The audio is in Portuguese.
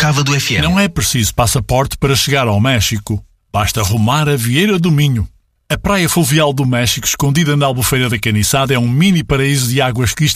Cava do FM. Não é preciso passaporte para chegar ao México. Basta rumar a Vieira do Minho. A praia fluvial do México, escondida na Albufeira da Caniçada, é um mini paraíso de águas cristalinas